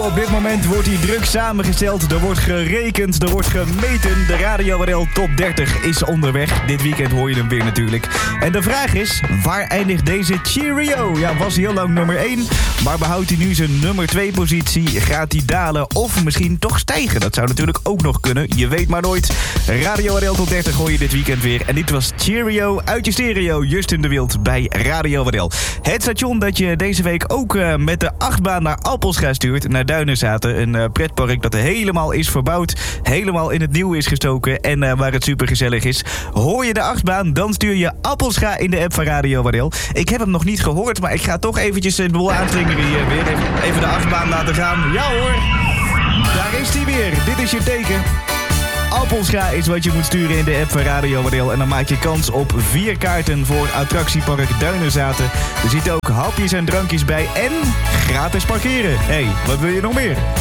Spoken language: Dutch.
Op dit moment wordt hij druk samengesteld, er wordt gerekend, er wordt gemeten. De Radio RL Top 30 is onderweg. Dit weekend hoor je hem weer natuurlijk. En de vraag is, waar eindigt deze Cheerio? Ja, was heel lang nummer 1, maar behoudt hij nu zijn nummer 2 positie? Gaat hij dalen of misschien toch stijgen? Dat zou natuurlijk ook nog kunnen, je weet maar nooit. Radio RL Top 30 hoor je dit weekend weer. En dit was Cheerio uit je stereo, Justin de Wild bij Radio RL. Het station dat je deze week ook met de achtbaan naar Appelscha stuurt, naar Duinenzaten. Een pretpark dat helemaal is verbouwd, helemaal in het nieuw is gestoken en waar het supergezellig is. Hoor je de achtbaan, dan stuur je Appelscha in de app van Radio RL. Ik heb hem nog niet gehoord, maar ik ga toch eventjes de boel aanslingeren hier weer. Even de achtbaan laten gaan. Ja hoor, daar is hij weer. Dit is je teken. Appelscha is wat je moet sturen in de app van Radio RL. En dan maak je kans op 4 kaarten voor attractiepark Duinenzaten. Er zitten ook hapjes en drankjes bij en gratis parkeren. Hé, wat wil je nog meer?